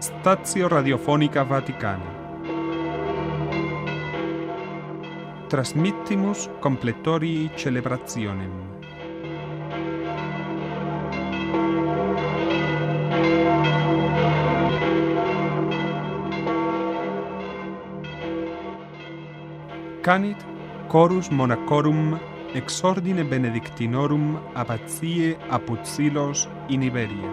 Stazio Radiofonica Vaticana. Transmittimus completorii celebrationem. Canit chorus monacorum ex ordine benedictinorum abbatiae apud Silos in Iberia.